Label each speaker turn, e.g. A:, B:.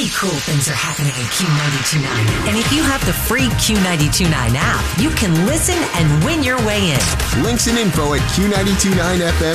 A: Many cool things are happening at Q92.9. And if you have the free Q92.9 app, you can listen and win your way in.
B: Links and info at Q929FM